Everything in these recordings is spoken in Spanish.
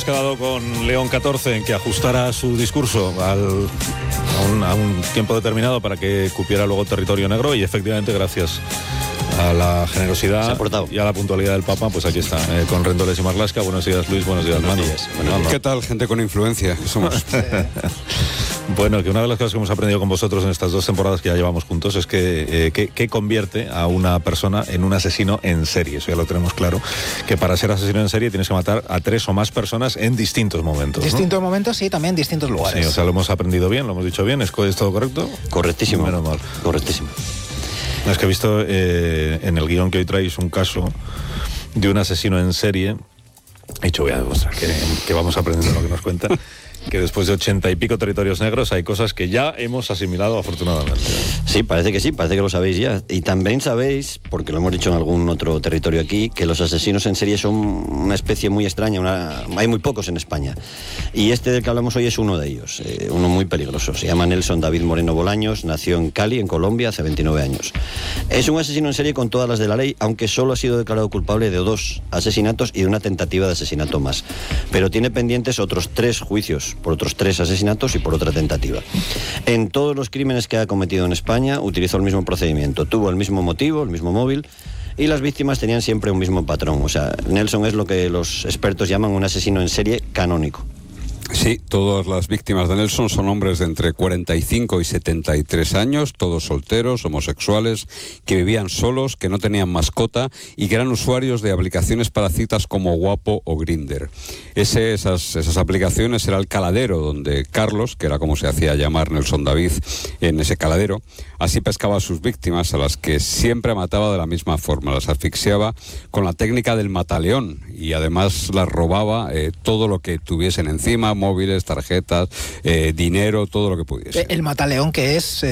habíamos quedado con León XIV en que ajustara su discurso a un tiempo determinado para que cupiera luego territorio negro, y efectivamente, gracias a la generosidad y a la puntualidad del Papa, pues aquí está, con Rendoles y Marlaska. Buenos días, Luis. Buenos días, Manu. ¿Qué tal, gente con influencia? Somos. Bueno, que una de las cosas que hemos aprendido con vosotros en estas 2 temporadas que ya llevamos juntos es que convierte a una persona en un asesino en serie. Eso ya lo tenemos claro, que para ser asesino en serie tienes que matar a 3 o más personas en distintos momentos, ¿no? Distintos momentos, sí, también distintos lugares. Sí, o sea, lo hemos aprendido bien, lo hemos dicho bien. ¿Es todo correcto? Correctísimo. Menos mal. Correctísimo. Es que he visto en el guión que hoy traéis un caso de un asesino en serie. He dicho, voy a demostrar que vamos aprendiendo lo que nos cuentan. Que después de 80 y pico territorios negros hay cosas que ya hemos asimilado, afortunadamente. Sí, parece que lo sabéis ya. Y también sabéis, porque lo hemos dicho en algún otro territorio aquí, que los asesinos en serie son una especie muy extraña, hay muy pocos en España. Y este del que hablamos hoy es uno de ellos, uno muy peligroso. Se llama Nelson David Moreno Bolaños, nació en Cali, en Colombia, hace 29 años. Es un asesino en serie con todas las de la ley, aunque solo ha sido declarado culpable de 2 asesinatos y de una tentativa de asesinato más. Pero tiene pendientes otros 3 juicios, por otros 3 asesinatos y por otra tentativa. En todos los crímenes que ha cometido en España utilizó el mismo procedimiento, tuvo el mismo motivo, el mismo móvil, y las víctimas tenían siempre un mismo patrón. O sea, Nelson es lo que los expertos llaman un asesino en serie canónico. Sí, todas las víctimas de Nelson son hombres de entre 45 y 73 años, todos solteros, homosexuales, que vivían solos, que no tenían mascota y que eran usuarios de aplicaciones para citas como Guapo o Grindr. Esas aplicaciones era el caladero donde Carlos, que era como se hacía llamar Nelson David en ese caladero, así pescaba a sus víctimas, a las que siempre mataba de la misma forma. Las asfixiaba con la técnica del mataleón y además las robaba todo lo que tuviesen encima, móviles, tarjetas, dinero, todo lo que pudiese. ¿El mataleón qué es?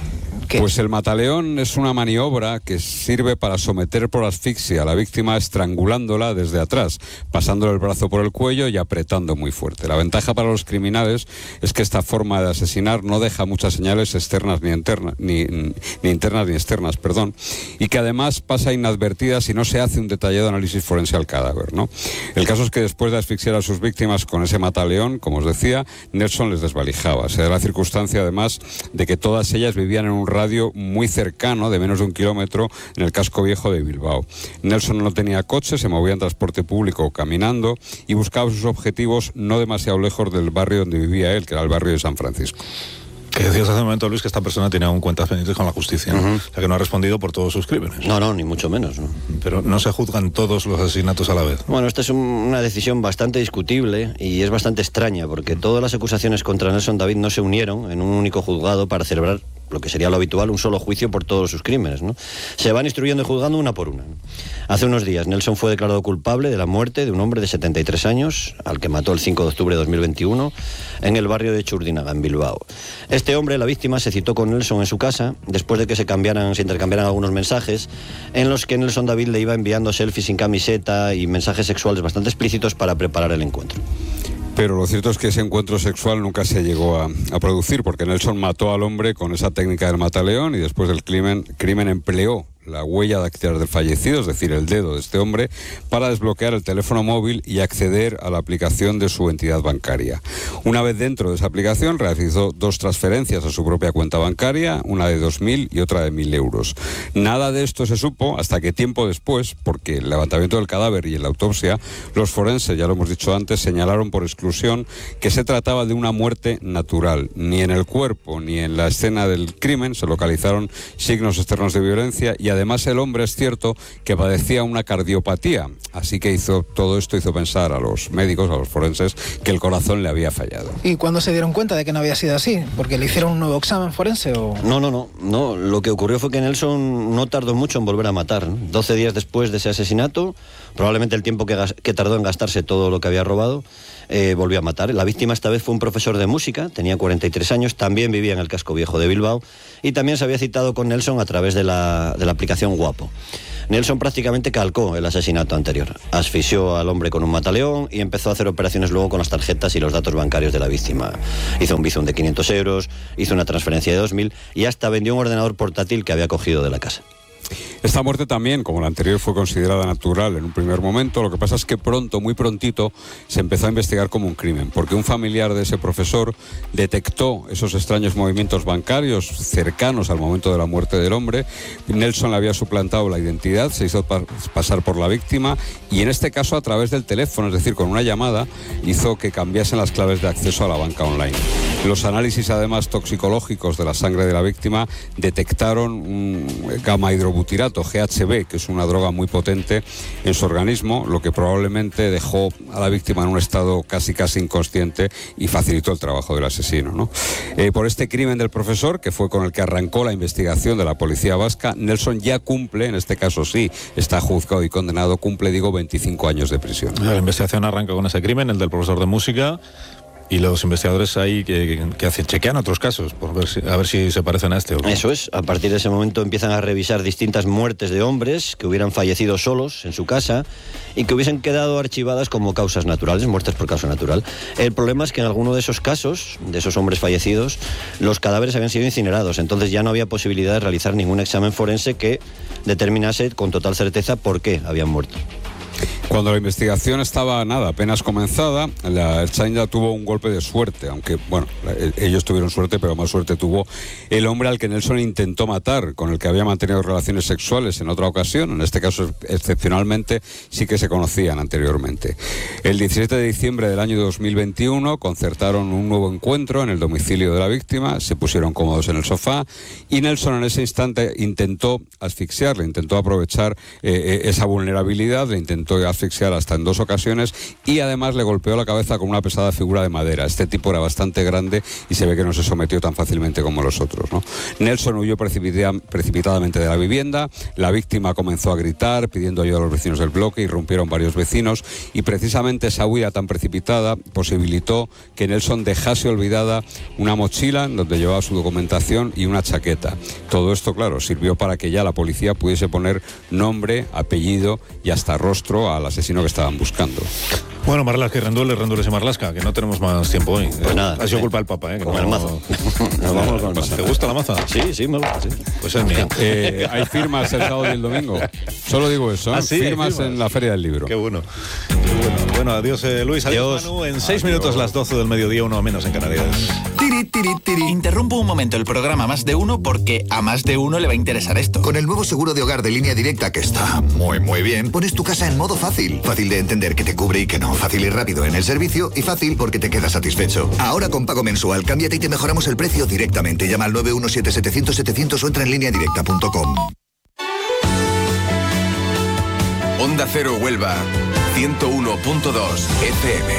Pues el mataleón es una maniobra que sirve para someter por asfixia a la víctima estrangulándola desde atrás, pasándole el brazo por el cuello y apretando muy fuerte. La ventaja para los criminales es que esta forma de asesinar no deja muchas señales externas ni internas, ni internas ni externas, perdón, y que además pasa inadvertida si no se hace un detallado análisis forense al cadáver, ¿no? El caso es que después de asfixiar a sus víctimas con ese mataleón, como os decía, Nelson les desvalijaba. Se da la circunstancia además de que todas ellas vivían en un radio muy cercano, de menos de 1 kilómetro, en el casco viejo de Bilbao. Nelson no tenía coche, se movía en transporte público o caminando y buscaba sus objetivos no demasiado lejos del barrio donde vivía él, que era el barrio de San Francisco. Que decías hace un momento, Luis, que esta persona tiene aún cuentas pendientes con la justicia, ¿no? O sea, que no ha respondido por todos sus crímenes. No, ni mucho menos, ¿no? Pero no se juzgan todos los asesinatos a la vez. Bueno, esta es una decisión bastante discutible y es bastante extraña, porque todas las acusaciones contra Nelson David no se unieron en un único juzgado para celebrar lo que sería lo habitual, un solo juicio por todos sus crímenes, ¿no? Se van instruyendo y juzgando una por una, ¿no? Hace unos días, Nelson fue declarado culpable de la muerte de un hombre de 73 años, al que mató el 5 de octubre de 2021, en el barrio de Churdinaga, en Bilbao. Este hombre, la víctima, se citó con Nelson en su casa, después de que se intercambiaran algunos mensajes, en los que Nelson David le iba enviando selfies sin camiseta y mensajes sexuales bastante explícitos para preparar el encuentro. Pero lo cierto es que ese encuentro sexual nunca se llegó a producir, porque Nelson mató al hombre con esa técnica del mataleón y después del crimen empleó la huella dactilar del fallecido, es decir, el dedo de este hombre, para desbloquear el teléfono móvil y acceder a la aplicación de su entidad bancaria. Una vez dentro de esa aplicación, realizó 2 transferencias a su propia cuenta bancaria, una de 2.000 y otra de 1.000 euros. Nada de esto se supo hasta que tiempo después, porque el levantamiento del cadáver y la autopsia, los forenses, ya lo hemos dicho antes, señalaron por exclusión que se trataba de una muerte natural. Ni en el cuerpo ni en la escena del crimen se localizaron signos externos de violencia y además el hombre es cierto que padecía una cardiopatía, así que todo esto hizo pensar a los médicos, a los forenses, que el corazón le había fallado. ¿Y cuándo se dieron cuenta de que no había sido así? ¿Porque le hicieron un nuevo examen forense o...? No, lo que ocurrió fue que Nelson no tardó mucho en volver a matar, ¿no? 12 días después de ese asesinato, probablemente el tiempo que tardó en gastarse todo lo que había robado, volvió a matar. La víctima esta vez fue un profesor de música, tenía 43 años, también vivía en el casco viejo de Bilbao y también se había citado con Nelson a través de la aplicación Guapo. Nelson prácticamente calcó el asesinato anterior. Asfixió al hombre con un mataleón y empezó a hacer operaciones luego con las tarjetas y los datos bancarios de la víctima. Hizo un bizum de 500 euros, hizo una transferencia de 2.000 y hasta vendió un ordenador portátil que había cogido de la casa. Esta muerte también, como la anterior, fue considerada natural en un primer momento. Lo que pasa es que pronto, muy prontito, se empezó a investigar como un crimen, porque un familiar de ese profesor detectó esos extraños movimientos bancarios cercanos al momento de la muerte del hombre. Nelson le había suplantado la identidad, se hizo pasar por la víctima y en este caso a través del teléfono, es decir, con una llamada, hizo que cambiasen las claves de acceso a la banca online. Los análisis además toxicológicos de la sangre de la víctima detectaron un gamma hidrobutirato, GHB, que es una droga muy potente en su organismo, lo que probablemente dejó a la víctima en un estado casi inconsciente y facilitó el trabajo del asesino, ¿no? Por este crimen del profesor, que fue con el que arrancó la investigación de la policía vasca, Nelson ya cumple, en este caso sí, está juzgado y condenado, cumple, 25 años de prisión. La investigación arranca con ese crimen, el del profesor de música. Y los investigadores ahí que hacen, chequean otros casos, a ver si se parecen a este. ¿O no? Eso es, a partir de ese momento empiezan a revisar distintas muertes de hombres que hubieran fallecido solos en su casa y que hubiesen quedado archivadas como causas naturales, muertes por causa natural. El problema es que en alguno de esos casos, de esos hombres fallecidos, los cadáveres habían sido incinerados, entonces ya no había posibilidad de realizar ningún examen forense que determinase con total certeza por qué habían muerto. Cuando la investigación estaba apenas comenzada, la Ertzaintza tuvo un golpe de suerte, aunque, bueno, ellos tuvieron suerte, pero más suerte tuvo el hombre al que Nelson intentó matar, con el que había mantenido relaciones sexuales en otra ocasión. En este caso, excepcionalmente, sí que se conocían anteriormente. El 17 de diciembre del año 2021 concertaron un nuevo encuentro en el domicilio de la víctima, se pusieron cómodos en el sofá y Nelson en ese instante intentó asfixiarle, intentó aprovechar esa vulnerabilidad, le intentó asfixiar hasta en 2 ocasiones y además le golpeó la cabeza con una pesada figura de madera. Este tipo era bastante grande y se ve que no se sometió tan fácilmente como los otros, ¿no? Nelson huyó precipitadamente de la vivienda, la víctima comenzó a gritar pidiendo ayuda a los vecinos del bloque, irrumpieron varios vecinos y precisamente esa huida tan precipitada posibilitó que Nelson dejase olvidada una mochila en donde llevaba su documentación y una chaqueta. Todo esto, claro, sirvió para que ya la policía pudiese poner nombre, apellido y hasta rostro al asesino que estaban buscando. Bueno, Marlaska y Rendueles y Marlaska, que no tenemos más tiempo hoy. Pues nada. Ha sido culpa del Papa, ¿eh? Con el mazo. Nos vamos con el mazo. ¿Te gusta la maza? Sí, me gusta, sí. Pues es mía. Hay firmas el sábado y el domingo. Solo digo eso, ¿eh? Sí, firmas en la Feria del Libro. Qué bueno. Bueno, adiós Luis, adiós Manu. En 6 minutos las 12 del mediodía, 1 menos en Canarias. Interrumpo un momento el programa Más de Uno porque a más de uno le va a interesar esto. Con el nuevo seguro de hogar de Línea Directa, que está muy bien, pones tu casa en modo fácil. Fácil de entender que te cubre y que no. Fácil y rápido en el servicio y fácil porque te quedas satisfecho. Ahora con pago mensual, cámbiate y te mejoramos el precio directamente. Llama al 917-700-700 o entra en lineadirecta.com. Onda Cero Huelva, 101.2 FM.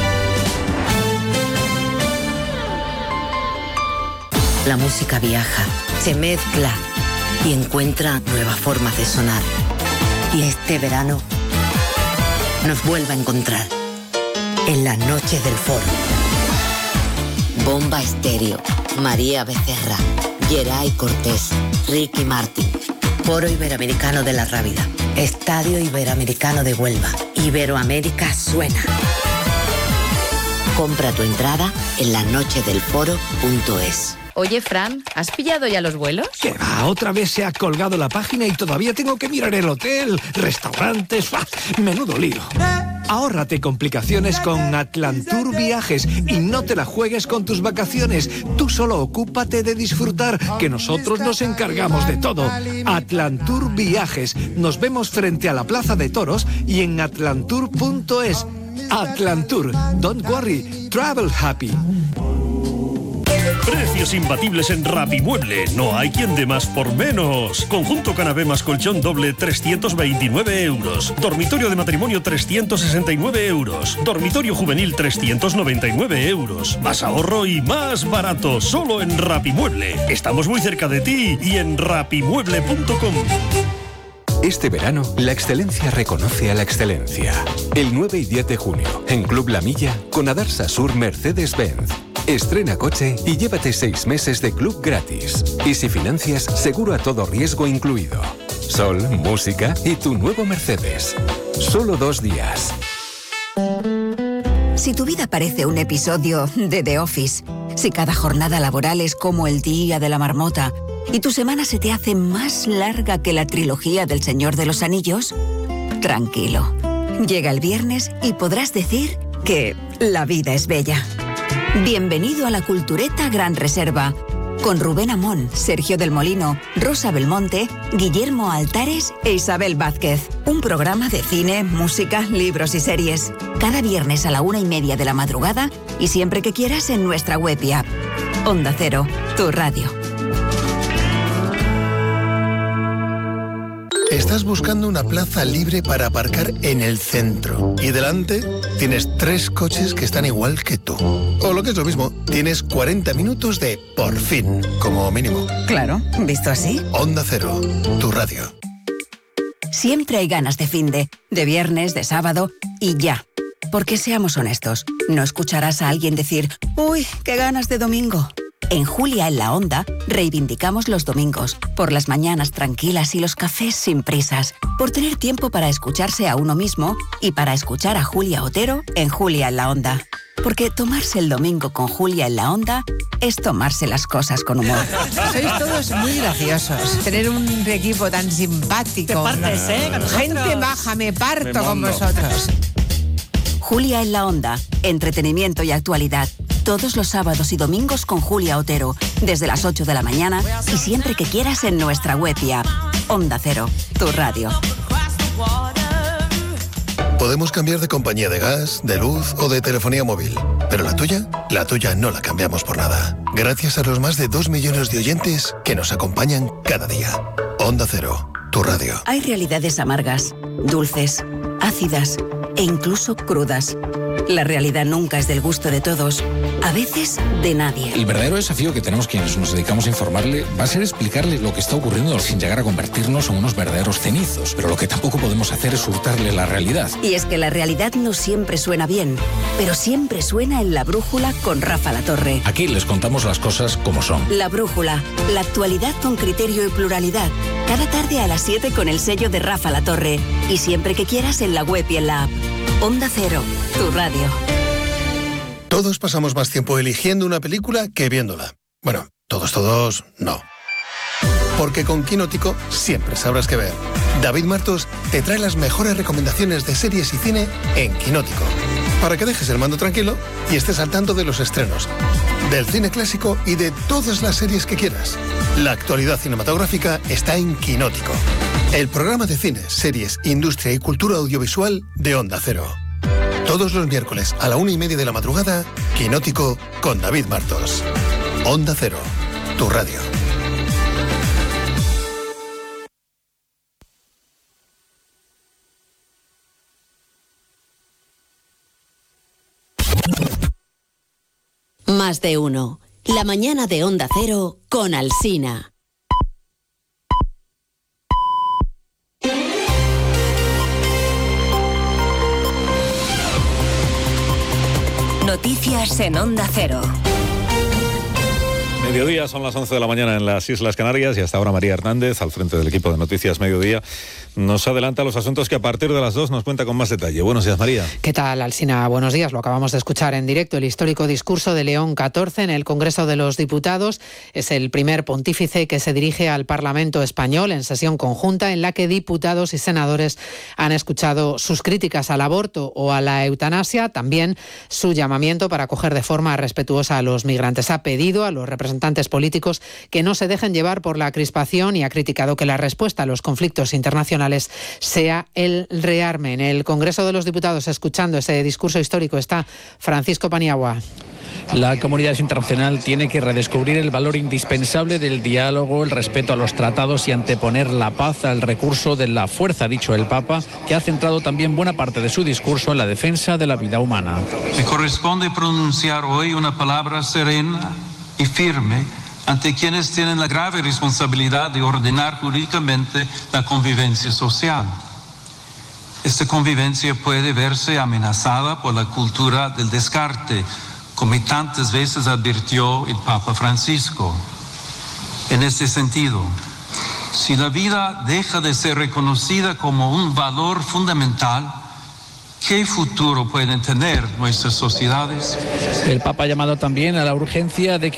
La música viaja, se mezcla y encuentra nuevas formas de sonar. Y este verano nos vuelve a encontrar en las noches del Foro. Bomba Estéreo, María Becerra, Geray Cortés, Ricky Martin, Foro Iberoamericano de la Rábida, Estadio Iberoamericano de Huelva, Iberoamérica suena. Compra tu entrada en lasnochesdelforo.es. Oye, Fran, ¿has pillado ya los vuelos? ¿Qué va? Otra vez se ha colgado la página y todavía tengo que mirar el hotel, restaurantes, menudo lío. Ahórrate complicaciones con Atlantur Viajes y no te la juegues con tus vacaciones. Tú solo ocúpate de disfrutar, que nosotros nos encargamos de todo. Atlantur Viajes. Nos vemos frente a la Plaza de Toros y en atlantur.es. Atlantur. Don't worry. Travel happy. Precios imbatibles en Rapimueble. No hay quien dé más por menos. Conjunto canapé más colchón doble, 329 euros. Dormitorio de matrimonio, 369 euros. Dormitorio juvenil, 399 euros. Más ahorro y más barato. Solo en Rapimueble. Estamos muy cerca de ti y en rapimueble.com. Este verano, la excelencia reconoce a la excelencia. El 9 y 10 de junio, en Club La Milla, con Adarsa Sur Mercedes-Benz. Estrena coche y llévate 6 meses de club gratis. Y si financias, seguro a todo riesgo incluido. Sol, música y tu nuevo Mercedes. Solo 2 días. Si tu vida parece un episodio de The Office, si cada jornada laboral es como el día de la marmota, y tu semana se te hace más larga que la trilogía del Señor de los Anillos, tranquilo. Llega el viernes y podrás decir que la vida es bella. Bienvenido a la Cultureta Gran Reserva, con Rubén Amón, Sergio del Molino, Rosa Belmonte, Guillermo Altares e Isabel Vázquez. Un programa de cine, música, libros y series. Cada viernes a la 1:30 de la madrugada y siempre que quieras en nuestra web y app. Onda Cero, tu radio. Estás buscando una plaza libre para aparcar en el centro y delante tienes 3 coches que están igual que tú. O lo que es lo mismo, tienes 40 minutos de por fin, como mínimo. Claro, ¿visto así? Onda Cero, tu radio. Siempre hay ganas de finde, de viernes, de sábado y ya. Porque seamos honestos, no escucharás a alguien decir «Uy, qué ganas de domingo». En Julia en la Onda reivindicamos los domingos, por las mañanas tranquilas y los cafés sin prisas, por tener tiempo para escucharse a uno mismo y para escuchar a Julia Otero en Julia en la Onda. Porque tomarse el domingo con Julia en la Onda es tomarse las cosas con humor. Sois todos muy graciosos. Tener un equipo tan simpático. Te partes, Gente maja, me parto con vosotros. Julia en la Onda, entretenimiento y actualidad. Todos los sábados y domingos con Julia Otero, desde las 8 de la mañana y siempre que quieras en nuestra web y app. Onda Cero, tu radio. Podemos cambiar de compañía de gas, de luz o de telefonía móvil. Pero la tuya no la cambiamos por nada. Gracias a los más de 2 millones de oyentes que nos acompañan cada día. Onda Cero, tu radio. Hay realidades amargas, dulces, ácidas e incluso crudas. La realidad nunca es del gusto de todos, a veces de nadie. El verdadero desafío que tenemos quienes nos dedicamos a informarle va a ser explicarle lo que está ocurriendo sin llegar a convertirnos en unos verdaderos cenizos. Pero lo que tampoco podemos hacer es hurtarle la realidad. Y es que la realidad no siempre suena bien, pero siempre suena en La Brújula con Rafa Latorre. Aquí les contamos las cosas como son. La Brújula, la actualidad con criterio y pluralidad. Cada tarde a las 7 con el sello de Rafa Latorre. Y siempre que quieras en la web y en la app. Onda Cero, tu radio. Todos pasamos más tiempo eligiendo una película que viéndola. Bueno, todos, no. Porque con Quinótico siempre sabrás qué ver. David Martos te trae las mejores recomendaciones de series y cine en Quinótico. Para que dejes el mando tranquilo y estés al tanto de los estrenos, del cine clásico y de todas las series que quieras. La actualidad cinematográfica está en Quinótico. El programa de cine, series, industria y cultura audiovisual de Onda Cero. Todos los miércoles a la 1:30 de la madrugada, Quinótico con David Martos. Onda Cero, tu radio. Más de uno. La mañana de Onda Cero con Alsina. Noticias en Onda Cero. Mediodía, son las 11 de la mañana en las Islas Canarias y hasta ahora María Hernández, al frente del equipo de Noticias Mediodía, nos adelanta los asuntos que a partir de las 2 nos cuenta con más detalle. Buenos días, María. ¿Qué tal, Alsina? Buenos días. Lo acabamos de escuchar en directo. El histórico discurso de León XIV en el Congreso de los Diputados es el primer pontífice que se dirige al Parlamento español en sesión conjunta en la que diputados y senadores han escuchado sus críticas al aborto o a la eutanasia, también su llamamiento para acoger de forma respetuosa a los migrantes. Ha pedido a los representantes políticos que no se dejen llevar por la crispación y ha criticado que la respuesta a los conflictos internacionales sea el rearme. En el Congreso de los Diputados, escuchando ese discurso histórico, está Francisco Paniagua. La comunidad internacional tiene que redescubrir el valor indispensable del diálogo, el respeto a los tratados y anteponer la paz al recurso de la fuerza, ha dicho el Papa, que ha centrado también buena parte de su discurso en la defensa de la vida humana. Me corresponde pronunciar hoy una palabra serena y firme ante quienes tienen la grave responsabilidad de ordenar jurídicamente la convivencia social. Esta convivencia puede verse amenazada por la cultura del descarte, como tantas veces advirtió el Papa Francisco. En este sentido, si la vida deja de ser reconocida como un valor fundamental, ¿qué futuro pueden tener nuestras sociedades? El Papa ha llamado también a la urgencia de que